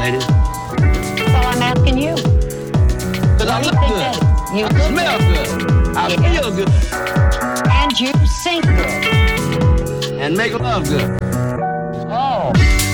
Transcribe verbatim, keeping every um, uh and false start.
ladies? Well, I'm asking you. Because I look good. You I look smell good. good. I Yes. feel good. And you sing good. And make love good.